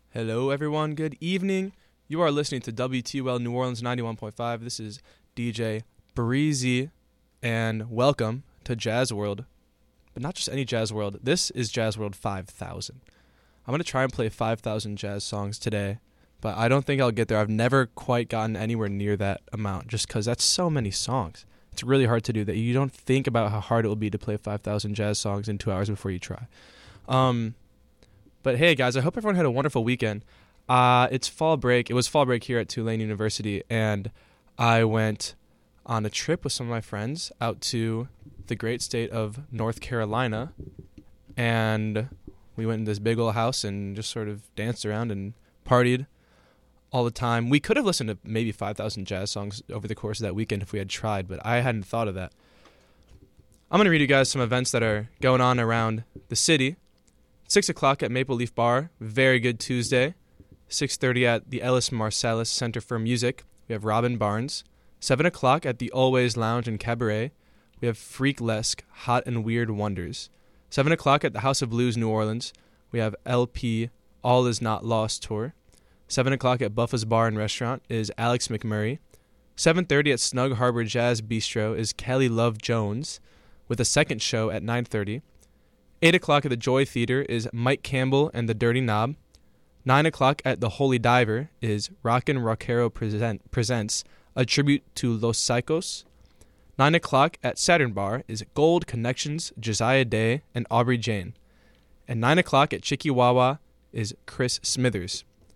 Hello, everyone. Good evening. You are listening to WTUL New Orleans 91.5. This is DJ Breezy, and welcome to Jazz World. But not just any Jazz World. This is Jazz World 5000. I'm going to try and play 5,000 jazz songs today, but I don't think I'll get there. I've never quite gotten anywhere near that amount just because that's so many songs. It's really hard to do that. You don't think about how hard it will be to play 5,000 jazz songs in 2 hours before you try. But hey, guys, I hope everyone had a wonderful weekend. It's fall break. It was fall break here at Tulane University, and I went on a trip with some of my friends out to the great state of North Carolina, and we went in this big old house and just sort of danced around and partied all the time. We could have listened to maybe 5,000 jazz songs over the course of that weekend if we had tried, but I hadn't thought of that. I'm going to read you guys some events that are going on around the city. 6 o'clock at Maple Leaf Bar, very good Tuesday. 6:30 at the Ellis Marsalis Center for Music, we have Robin Barnes. 7 o'clock at the Always Lounge and Cabaret, we have Freaklesque, Hot and Weird Wonders. 7 o'clock at the House of Blues, New Orleans, we have LP All Is Not Lost Tour. 7 o'clock at Buffa's Bar and Restaurant is Alex McMurray. 7:30 at Snug Harbor Jazz Bistro is Kelly Love Jones, with a second show at 9:30. 8 o'clock at the Joy Theater is Mike Campbell and the Dirty Knob. 9 o'clock at the Holy Diver is Rockin' Rockero presents a tribute to Los Psychos. 9 o'clock at Saturn Bar is Gold Connections, Josiah Day, and Aubrey Jane. And 9 o'clock at Chikiwawa is Chris Smither.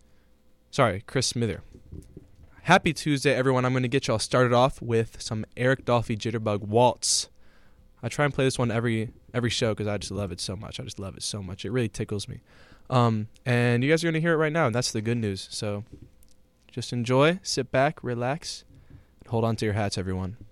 Happy Tuesday, everyone. I'm going to get y'all started off with some Eric Dolphy Jitterbug Waltz. I try and play this one every show because I just love it so much. It really tickles me. And you guys are going to hear it right now, and that's the good news. So just enjoy, sit back, relax, and hold on to your hats, everyone.